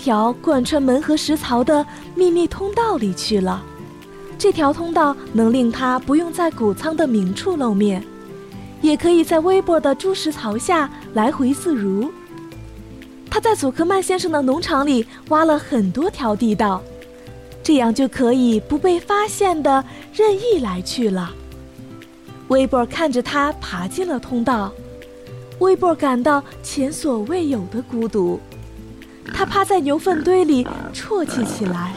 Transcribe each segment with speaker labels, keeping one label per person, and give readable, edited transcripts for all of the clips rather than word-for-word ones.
Speaker 1: 条贯穿门和食槽的秘密通道里去了。这条通道能令他不用在谷仓的明处露面，也可以在微波的猪食槽下来回自如。他在祖克曼先生的农场里挖了很多条地道，这样就可以不被发现的任意来去了。威博看着他爬进了通道，威博感到前所未有的孤独，他趴在牛粪堆里啜泣起来。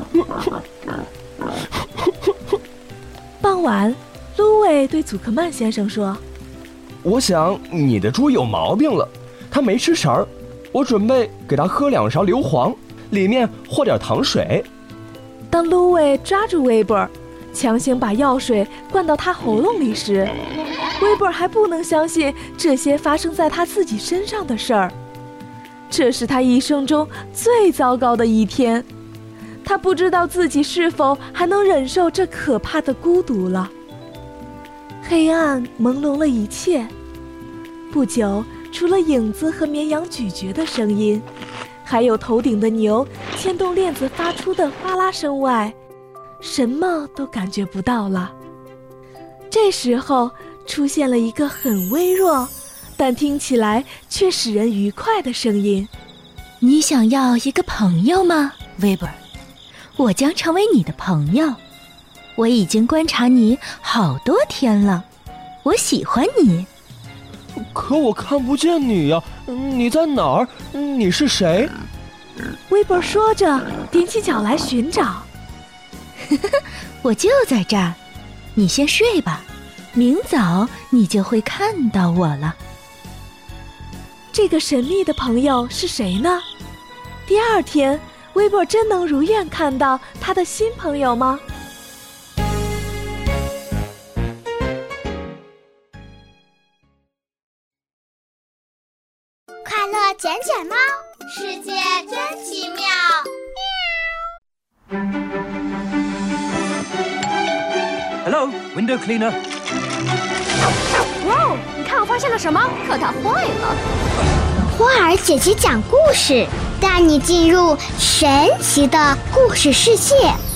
Speaker 1: 傍晚，芦苇对祖克曼先生说：“
Speaker 2: 我想你的猪有毛病了，它没吃食儿，我准备给它喝2勺硫磺，里面和点糖水。”
Speaker 1: 当芦苇抓住威博，强行把药水灌到他喉咙里时，威博还不能相信这些发生在他自己身上的事儿。这是他一生中最糟糕的一天，他不知道自己是否还能忍受这可怕的孤独了。黑暗朦胧了一切，不久，除了影子和绵羊咀嚼的声音，还有头顶的牛牵动链子发出的哗啦声外，什么都感觉不到了。这时候出现了一个很微弱，但听起来却使人愉快的声音：“
Speaker 3: 你想要一个朋友吗，威博？我将成为你的朋友。我已经观察你好多天了，我喜欢你。”“
Speaker 2: 可我看不见你呀，你在哪儿？你是谁？”
Speaker 1: 威博说着踮起脚来寻找。
Speaker 3: 我就在这儿，你先睡吧，明早你就会看到我了。
Speaker 1: 这个神秘的朋友是谁呢？第二天，威博真能如愿看到他的新朋友吗？
Speaker 4: 快乐捡捡猫，世界真奇妙。
Speaker 5: Hello, window cleaner.
Speaker 6: 哇哦，你看我发现了什么？可它坏了。
Speaker 4: 花儿姐姐讲故事，带你进入神奇的故事世界。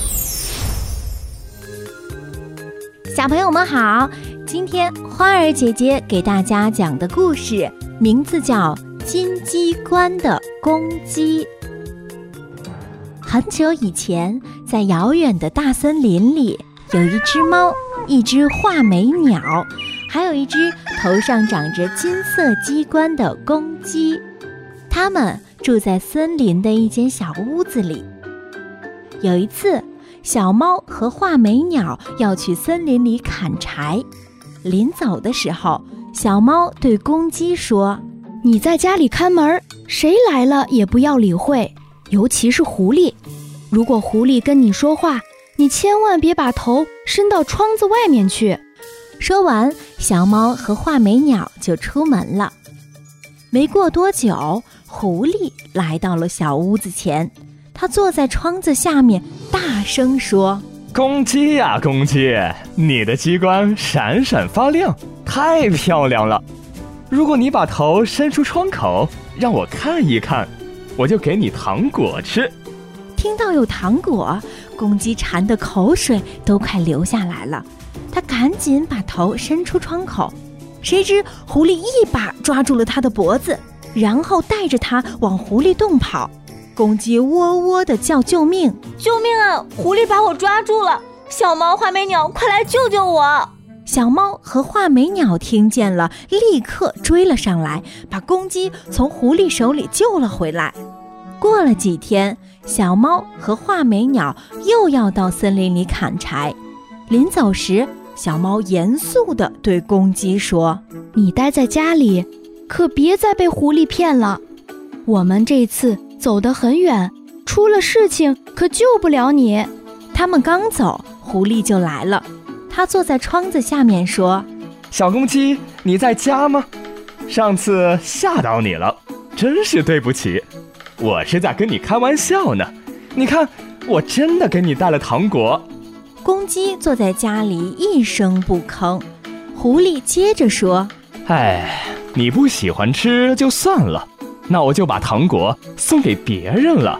Speaker 7: 小朋友们好，今天花儿姐姐给大家讲的故事名字叫金鸡冠的公鸡。很久以前，在遥远的大森林里，有一只猫，一只画眉鸟，还有一只头上长着金色鸡冠的公鸡。它们住在森林的一间小屋子里。有一次，小猫和画眉鸟要去森林里砍柴。临走的时候，小猫对公鸡说：“
Speaker 8: 你在家里看门，谁来了也不要理会，尤其是狐狸。如果狐狸跟你说话，你千万别把头伸到窗子外面去。”
Speaker 7: 说完，小猫和画眉鸟就出门了。没过多久，狐狸来到了小屋子前，它坐在窗子下面，大声说：“
Speaker 2: 公鸡呀，公鸡，你的鸡冠闪闪发亮，太漂亮了。如果你把头伸出窗口，让我看一看，我就给你糖果吃。”
Speaker 7: 听到有糖果，公鸡馋得口水都快流下来了。他赶紧把头伸出窗口，谁知狐狸一把抓住了他的脖子，然后带着他往狐狸洞跑。公鸡喔喔地叫救命！
Speaker 9: 救命啊！狐狸把我抓住了！小猫、画眉鸟，快来救救我！
Speaker 7: 小猫和画眉鸟听见了，立刻追了上来，把公鸡从狐狸手里救了回来。过了几天，小猫和画眉鸟又要到森林里砍柴。临走时，小猫严肃地对公鸡说：“
Speaker 8: 你待在家里，可别再被狐狸骗了。我们这次走得很远，出了事情可救不了你。”
Speaker 7: 他们刚走，狐狸就来了。他坐在窗子下面说：“
Speaker 2: 小公鸡，你在家吗？上次吓到你了，真是对不起。我是在跟你开玩笑呢。你看，我真的给你带了糖果。”
Speaker 7: 公鸡坐在家里一声不吭。狐狸接着说：“
Speaker 2: 哎，你不喜欢吃就算了，那我就把糖果送给别人了。”